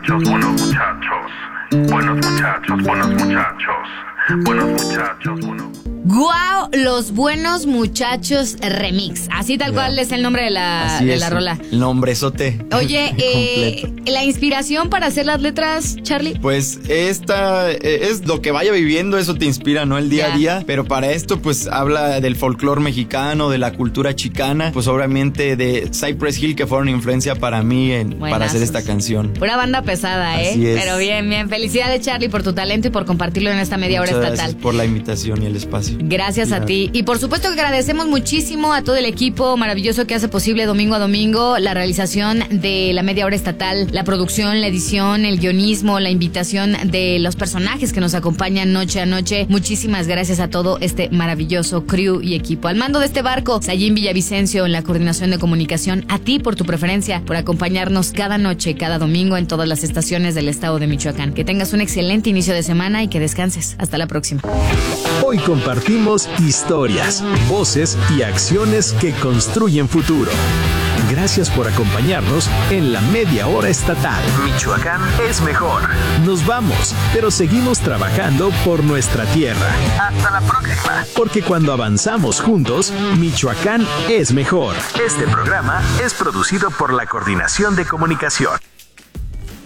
muchachos, buenos muchachos. Buenos muchachos, buenos muchachos. Buenos muchachos, buenos. ¡Guau! Los Buenos Muchachos Remix. Así tal cual es el nombre de la rola. El nombrezote. Oye, la inspiración para hacer las letras, Charlie. Pues esta es lo que vaya viviendo, eso te inspira, ¿no? El día a día. Pero para esto, pues habla del folclore mexicano, de la cultura chicana, pues obviamente de Cypress Hill, que fueron influencia para mí para hacer esta canción. Pura banda pesada, ¿eh? Así es. Pero bien, bien. Felicidades, Charlie, por tu talento y por compartirlo en esta media hora estatal. Gracias por la invitación y el espacio. Gracias a ti. Y por supuesto que agradecemos muchísimo a todo el equipo maravilloso que hace posible domingo a domingo la realización de la media hora estatal, la producción, la edición, el guionismo, la invitación de los personajes que nos acompañan noche a noche. Muchísimas gracias a todo este maravilloso crew y equipo. Al mando de este barco, Sayín Villavicencio en la coordinación de comunicación. A ti por tu preferencia, por acompañarnos cada noche, cada domingo en todas las estaciones del estado de Michoacán. Que tengas un excelente inicio de semana y que descanses. Hasta la próxima. Hoy compartimos historias, voces y acciones que construyen futuro. Gracias por acompañarnos en la media hora estatal. Michoacán es mejor. Nos vamos, pero seguimos trabajando por nuestra tierra. Hasta la próxima. Porque cuando avanzamos juntos, Michoacán es mejor. Este programa es producido por la Coordinación de Comunicación.